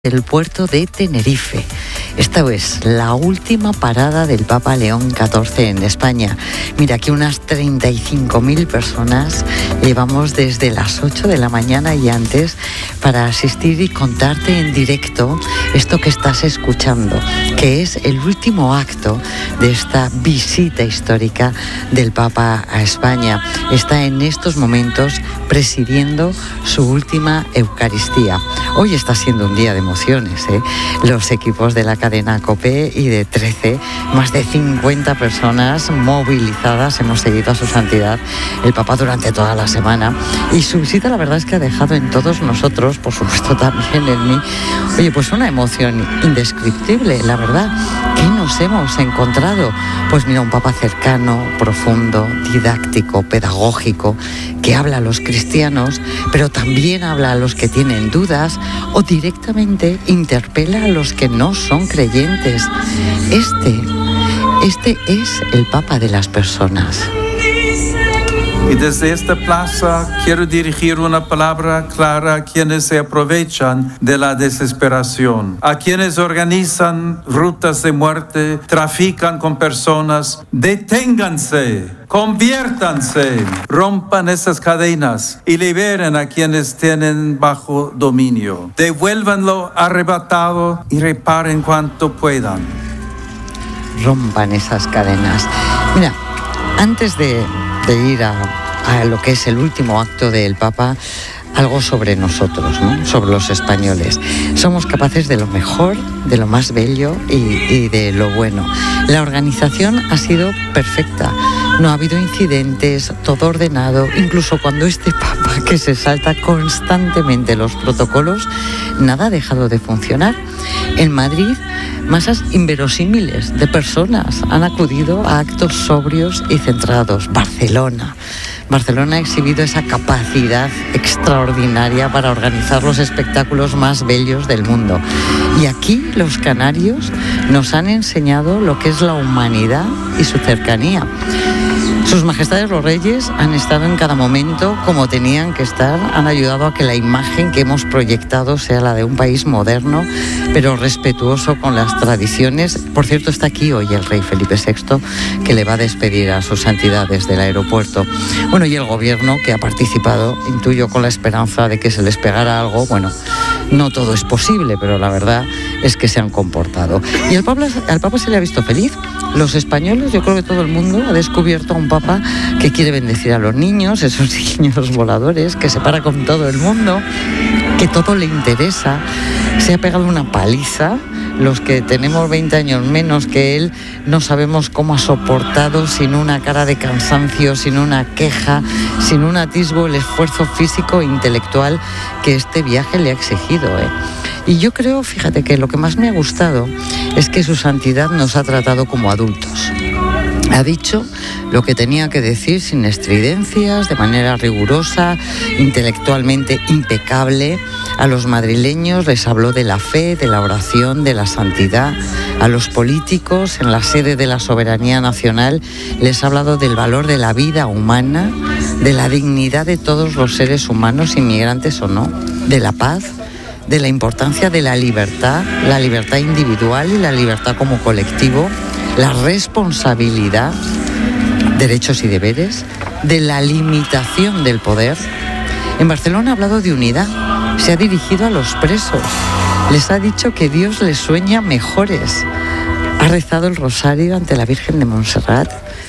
El puerto de Tenerife. Esta es la última parada del Papa León XIV en España. Mira, aquí unas 35.000 personas llevamos desde las 8 de la mañana y antes para asistir y contarte en directo esto que estás escuchando, que es el último acto de esta visita histórica del Papa a España. Está en estos momentos presidiendo su última Eucaristía. Hoy está siendo un día de emociones, ¿eh? Los equipos de la cadena COPE y de 13, más de 50 personas movilizadas. Hemos seguido a su santidad el Papa durante toda la semana y su visita, la verdad es que ha dejado en todos nosotros, por supuesto también en mí, oye, pues una emoción indescriptible, la verdad. ¿Qué nos hemos encontrado? Pues mira, un Papa cercano, profundo, didáctico, pedagógico, que habla a los cristianos, pero también habla a los que tienen dudas o directamente interpela a los que no son creyentes. Este es el Papa de las personas. Y desde esta plaza quiero dirigir una palabra clara a quienes se aprovechan de la desesperación, a quienes organizan rutas de muerte, trafican con personas. Deténganse, conviértanse, rompan esas cadenas y liberen a quienes tienen bajo dominio. Devuélvanlo arrebatado y reparen cuanto puedan. Rompan esas cadenas. Mira, antes de ir a lo que es el último acto del Papa, algo sobre nosotros, ¿no? Sobre los españoles. Somos capaces de lo mejor, de lo más bello y de lo bueno. La organización ha sido perfecta. No ha habido incidentes, todo ordenado. Incluso cuando este Papa, que se salta constantemente los protocolos, nada ha dejado de funcionar. En Madrid, masas inverosímiles de personas han acudido a actos sobrios y centrados. Barcelona ha exhibido esa capacidad extraordinaria para organizar los espectáculos más bellos del mundo. Y aquí los canarios nos han enseñado lo que es la humanidad y su cercanía. Sus majestades los reyes han estado en cada momento como tenían que estar, han ayudado a que la imagen que hemos proyectado sea la de un país moderno, pero respetuoso con las tradiciones. Por cierto, está aquí hoy el rey Felipe VI, que le va a despedir a su santidad desde el aeropuerto. Bueno, y el gobierno que ha participado, intuyo con la esperanza de que se les pegara algo. Bueno, no todo es posible, pero la verdad es que se han comportado. Y al Papa se le ha visto feliz. Los españoles, yo creo que todo el mundo ha descubierto a un Papa que quiere bendecir a los niños, esos niños voladores, que se para con todo el mundo, que todo le interesa. Se ha pegado una paliza. Los que tenemos 20 años menos que él no sabemos cómo ha soportado sin una cara de cansancio, sin una queja, sin un atisbo el esfuerzo físico e intelectual que este viaje le ha exigido, Y yo creo, fíjate, que lo que más me ha gustado es que su santidad nos ha tratado como adultos. Ha dicho lo que tenía que decir sin estridencias, de manera rigurosa, intelectualmente impecable. A los madrileños les habló de la fe, de la oración, de la santidad. A los políticos, en la sede de la soberanía nacional, les ha hablado del valor de la vida humana, de la dignidad de todos los seres humanos, inmigrantes o no, de la paz, de la importancia de la libertad individual y la libertad como colectivo, la responsabilidad, derechos y deberes, de la limitación del poder. En Barcelona ha hablado de unidad, se ha dirigido a los presos, les ha dicho que Dios les sueña mejores, ha rezado el rosario ante la Virgen de Montserrat.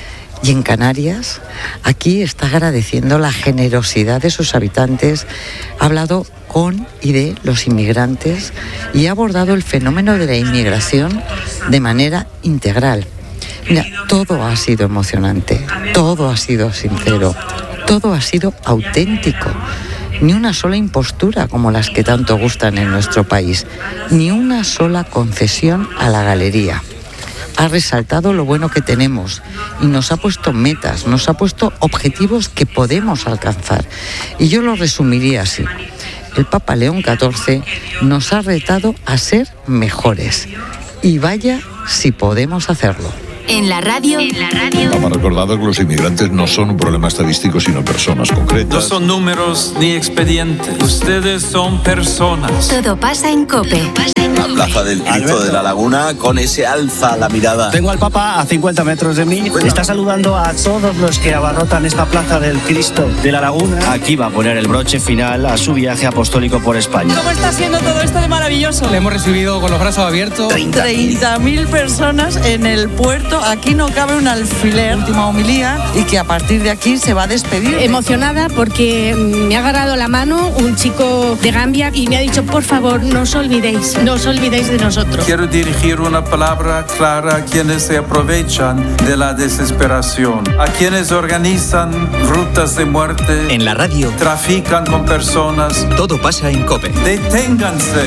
Y en Canarias, aquí está agradeciendo la generosidad de sus habitantes, ha hablado con y de los inmigrantes y ha abordado el fenómeno de la inmigración de manera integral. Mira, todo ha sido emocionante, todo ha sido sincero, todo ha sido auténtico. Ni una sola impostura como las que tanto gustan en nuestro país, ni una sola concesión a la galería. Ha resaltado lo bueno que tenemos y nos ha puesto metas, nos ha puesto objetivos que podemos alcanzar. Y yo lo resumiría así. El Papa León XIV nos ha retado a ser mejores. Y vaya si podemos hacerlo. En la radio. Estamos recordados que los inmigrantes no son un problema estadístico, sino personas concretas. No son números ni expedientes. Ustedes son personas. Todo pasa en COPE. La plaza del Cristo de la Laguna, con ese alza la mirada. Tengo al Papa a 50 metros de mí. Está saludando a todos los que abarrotan esta plaza del Cristo de la Laguna. Aquí va a poner el broche final a su viaje apostólico por España. ¿Cómo está siendo todo esto de maravilloso? Le hemos recibido con los brazos abiertos. 30.000 personas en el puerto. Aquí no cabe un alfiler. Última homilía, y que a partir de aquí se va a despedir. Emocionada porque me ha agarrado la mano un chico de Gambia y me ha dicho, por favor, no os olvidéis de nosotros. Quiero dirigir una palabra clara a quienes se aprovechan de la desesperación, a quienes organizan rutas de muerte. En la radio. Trafican con personas. Todo pasa en COPE. Deténganse.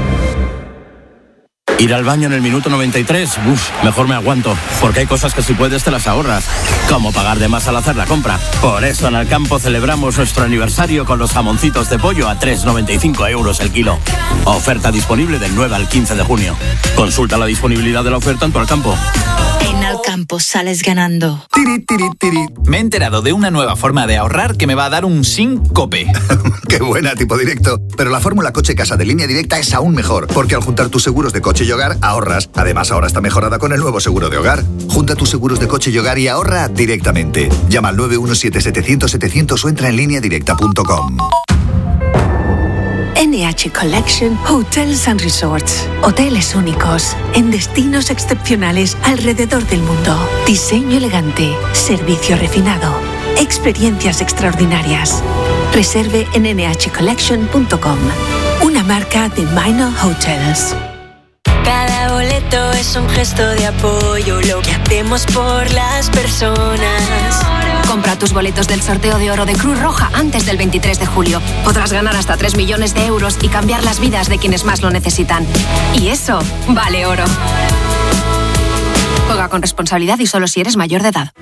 Ir al baño en el minuto 93, mejor me aguanto, porque hay cosas que si puedes te las ahorras, como pagar de más al hacer la compra. Por eso en Alcampo celebramos nuestro aniversario con los jamoncitos de pollo a 3,95 € el kilo. Oferta disponible del 9 al 15 de junio. Consulta la disponibilidad de la oferta en tu Alcampo. En Alcampo sales ganando. Me he enterado de una nueva forma de ahorrar que me va a dar un SINCOPE. ¡Qué buena, tipo directo! Pero la fórmula coche casa de Línea Directa es aún mejor, porque al juntar tus seguros de coche y hogar, ahorras. Además, ahora está mejorada con el nuevo seguro de hogar. Junta tus seguros de coche y hogar y ahorra directamente. Llama al 917-700-700 o entra en lineadirecta.com. NH Collection Hotels and Resorts. Hoteles únicos, en destinos excepcionales alrededor del mundo. Diseño elegante, servicio refinado, experiencias extraordinarias. Reserve en nhcollection.com. Una marca de Minor Hotels. Cada boleto es un gesto de apoyo, lo que hacemos por las personas. Compra tus boletos del sorteo de oro de Cruz Roja antes del 23 de julio. Podrás ganar hasta 3 millones de euros y cambiar las vidas de quienes más lo necesitan. Y eso vale oro. Juega con responsabilidad y solo si eres mayor de edad.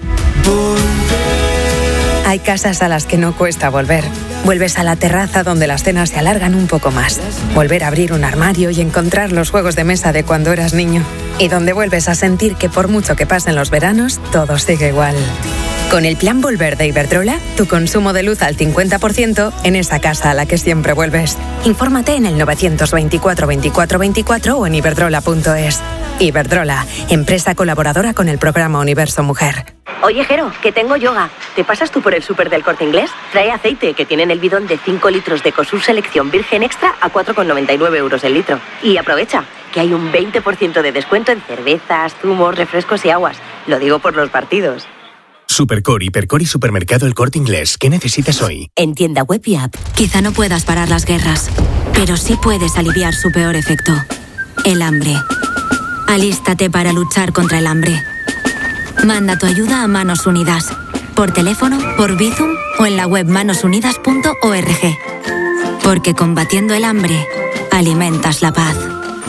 Hay casas a las que no cuesta volver. Vuelves a la terraza donde las cenas se alargan un poco más. Volver a abrir un armario y encontrar los juegos de mesa de cuando eras niño. Y donde vuelves a sentir que por mucho que pasen los veranos, todo sigue igual. Con el plan Volver de Iberdrola, tu consumo de luz al 50% en esa casa a la que siempre vuelves. Infórmate en el 924 24 24 o en iberdrola.es. Iberdrola, empresa colaboradora con el programa Universo Mujer. Oye, Jero, que tengo yoga. ¿Te pasas tú por el súper del Corte Inglés? Trae aceite, que tienen el bidón de 5 litros de Ecosur Selección Virgen Extra a 4,99 € el litro. Y aprovecha, que hay un 20% de descuento en cervezas, zumos, refrescos y aguas. Lo digo por los partidos. Supercor, Hipercor y Supermercado El Corte Inglés. ¿Qué necesitas hoy? En tienda web y app. Quizá no puedas parar las guerras, pero sí puedes aliviar su peor efecto. El hambre. Alístate para luchar contra el hambre. Manda tu ayuda a Manos Unidas. Por teléfono, por Bizum o en la web manosunidas.org. Porque combatiendo el hambre, alimentas la paz.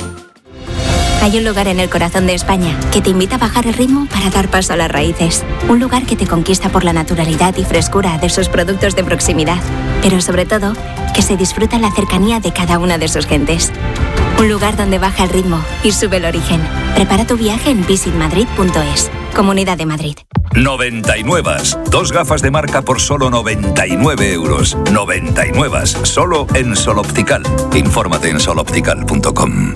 Hay un lugar en el corazón de España que te invita a bajar el ritmo para dar paso a las raíces. Un lugar que te conquista por la naturalidad y frescura de sus productos de proximidad. Pero sobre todo, que se disfruta la cercanía de cada una de sus gentes. Un lugar donde baja el ritmo y sube el origen. Prepara tu viaje en visitmadrid.es. Comunidad de Madrid. 99. 2 gafas de marca por solo 99 €. 99. Solo en Sol Optical. Infórmate en soloptical.com.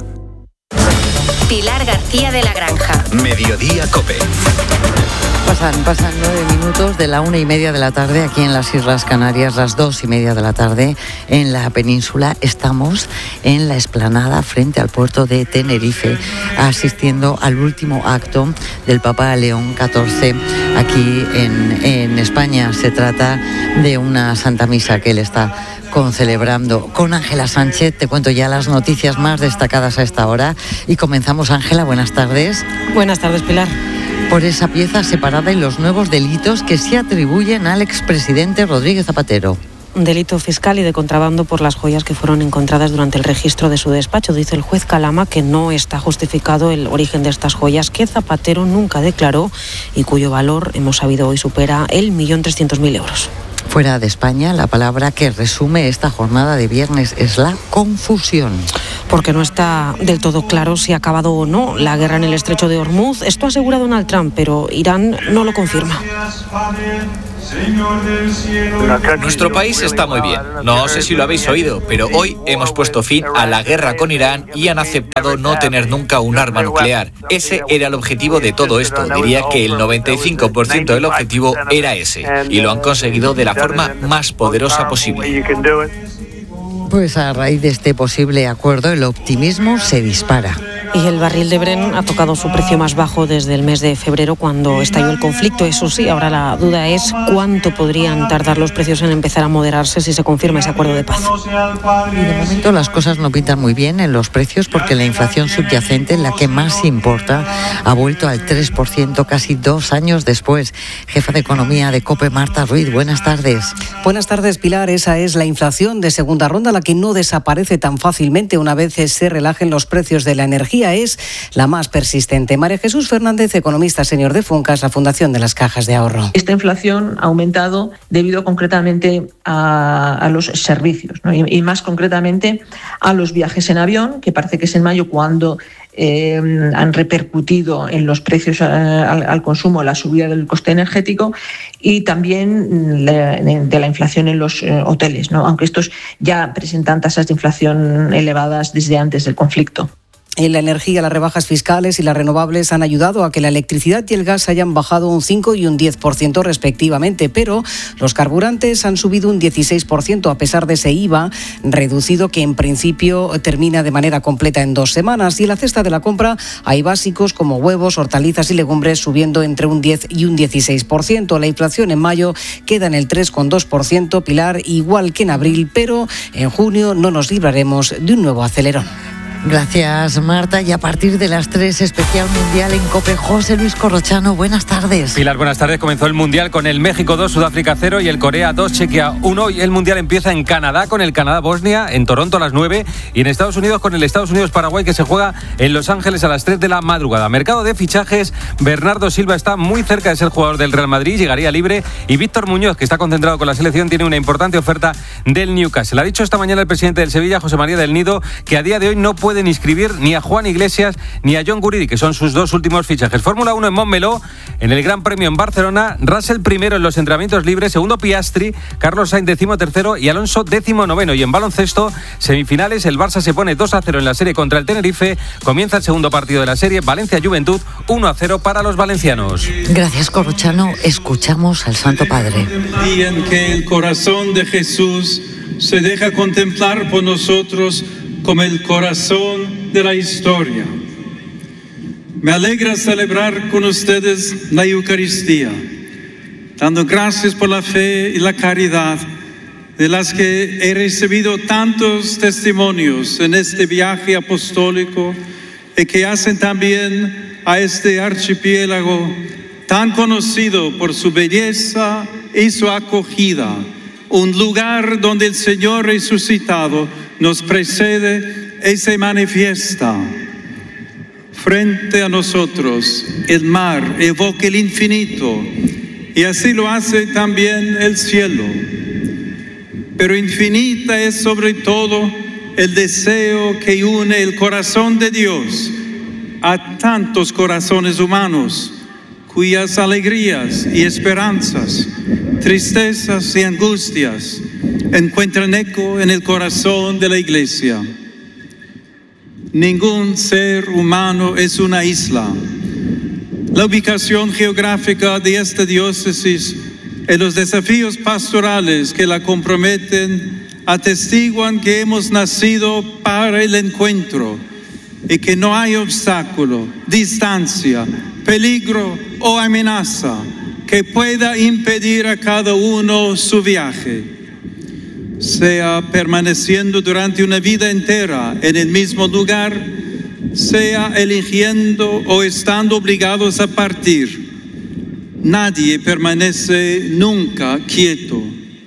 Pilar García de la Granja. Mediodía COPE. Pasan 9 minutos de la 1:30 de la tarde aquí en las Islas Canarias, las 2:30 de la tarde en la península. Estamos en la explanada frente al puerto de Tenerife, asistiendo al último acto del Papa León XIV aquí en España. Se trata de una Santa Misa que él está concelebrando con Ángela Sánchez. Te cuento ya las noticias más destacadas a esta hora y comenzamos. Ángela, buenas tardes. Buenas tardes, Pilar. Por esa pieza separada y los nuevos delitos que se atribuyen al expresidente Rodríguez Zapatero. Un delito fiscal y de contrabando por las joyas que fueron encontradas durante el registro de su despacho. Dice el juez Calama que no está justificado el origen de estas joyas que Zapatero nunca declaró y cuyo valor, hemos sabido hoy, supera el 1.300.000 €. Fuera de España, la palabra que resume esta jornada de viernes es la confusión. Porque no está del todo claro si ha acabado o no la guerra en el estrecho de Hormuz. Esto asegura Donald Trump, pero Irán no lo confirma. Nuestro país está muy bien. No sé si lo habéis oído, pero hoy hemos puesto fin a la guerra con Irán y han aceptado no tener nunca un arma nuclear. Ese era el objetivo de todo esto. Diría que el 95% del objetivo era ese. Y lo han conseguido de la forma más poderosa posible. Pues a raíz de este posible acuerdo, el optimismo se dispara. Y el barril de Brent ha tocado su precio más bajo desde el mes de febrero, cuando estalló el conflicto. Eso sí, ahora la duda es cuánto podrían tardar los precios en empezar a moderarse si se confirma ese acuerdo de paz. Y de momento las cosas no pintan muy bien en los precios, porque la inflación subyacente, la que más importa, ha vuelto al 3% casi 2 años después. Jefa de Economía de COPE, Marta Ruiz, buenas tardes. Buenas tardes, Pilar. Esa es la inflación de segunda ronda, la que no desaparece tan fácilmente una vez se relajen los precios de la energía. Es la más persistente. María Jesús Fernández, economista senior de Funcas, la Fundación de las Cajas de Ahorro. Esta inflación ha aumentado debido concretamente a los servicios, ¿no? Y más concretamente a los viajes en avión, que parece que es en mayo cuando han repercutido en los precios al consumo la subida del coste energético, y también de la inflación en los hoteles, ¿no? Aunque estos ya presentan tasas de inflación elevadas desde antes del conflicto. En la energía, las rebajas fiscales y las renovables han ayudado a que la electricidad y el gas hayan bajado un 5 y un 10% respectivamente, pero los carburantes han subido un 16% a pesar de ese IVA reducido, que en principio termina de manera completa en 2 semanas. Y en la cesta de la compra hay básicos como huevos, hortalizas y legumbres subiendo entre un 10 y un 16%. La inflación en mayo queda en el 3,2%, Pilar, igual que en abril, pero en junio no nos libraremos de un nuevo acelerón. Gracias, Marta. Y a partir de las 3, especial mundial en COPE. José Luis Corrochano, buenas tardes. Pilar, buenas tardes. Comenzó el mundial con el México 2, Sudáfrica 0 y el Corea 2, Chequia 1. Y el mundial empieza en Canadá con el Canadá-Bosnia, en Toronto a las 9. Y en Estados Unidos con el Estados Unidos-Paraguay, que se juega en Los Ángeles a las 3 de la madrugada. Mercado de fichajes. Bernardo Silva está muy cerca de ser jugador del Real Madrid, llegaría libre. Y Víctor Muñoz, que está concentrado con la selección, tiene una importante oferta del Newcastle. Ha dicho esta mañana el presidente del Sevilla, José María del Nido, que a día de hoy no pueden inscribir ni a Juan Iglesias ni a John Guridi, que son sus 2 últimos fichajes. Fórmula 1 en Montmeló, en el Gran Premio en Barcelona, Russell primero en los entrenamientos libres, segundo Piastri, Carlos Sainz 13º y Alonso 19º. Y en baloncesto, semifinales, el Barça se pone 2-0 en la serie contra el Tenerife. Comienza el segundo partido de la serie, Valencia-Juventud, 1-0 para los valencianos. Gracias, Corrochano. Escuchamos al Santo Padre. El día en que el corazón de Jesús se deja contemplar por nosotros como el corazón de la historia. Me alegra celebrar con ustedes la Eucaristía, dando gracias por la fe y la caridad de las que he recibido tantos testimonios en este viaje apostólico, y que hacen también a este archipiélago tan conocido por su belleza y su acogida, un lugar donde el Señor resucitado nos precede y se manifiesta. Frente a nosotros, el mar evoca el infinito, y así lo hace también el cielo. Pero infinita es sobre todo el deseo que une el corazón de Dios a tantos corazones humanos, cuyas alegrías y esperanzas, tristezas y angustias encuentran eco en el corazón de la Iglesia. Ningún ser humano es una isla. La ubicación geográfica de esta diócesis y los desafíos pastorales que la comprometen atestiguan que hemos nacido para el encuentro y que no hay obstáculo, distancia, peligro o amenaza que pueda impedir a cada uno su viaje. Sea permaneciendo durante una vida entera en el mismo lugar, sea eligiendo o estando obligados a partir, nadie permanece nunca quieto.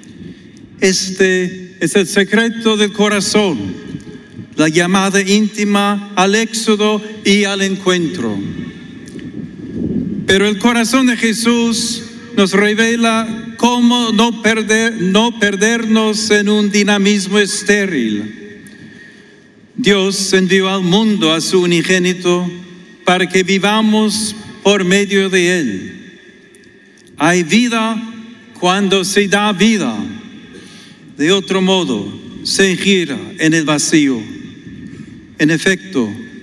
Este es el secreto del corazón, la llamada íntima al éxodo y al encuentro. Pero el corazón de Jesús nos revela ¿cómo no perdernos en un dinamismo estéril? Dios envió al mundo a su unigénito para que vivamos por medio de Él. Hay vida cuando se da vida. De otro modo, se gira en el vacío. En efecto,